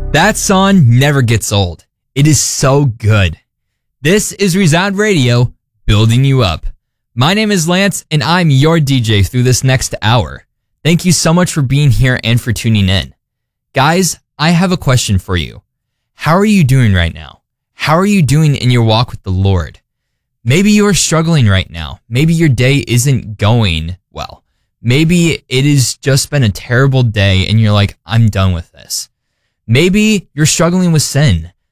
That song never gets old. It is so good. This is Resound Radio, building you up. My name is Lance, and I'm your DJ through this next hour. Thank you so much for being here and for tuning in. Guys, I have a question for you. How are you doing right now? How are you doing in your walk with the Lord? Maybe you are struggling right now. Maybe your day isn't going well. Maybe it has just been a terrible day and you're like, I'm done with this. Maybe you're struggling with sin.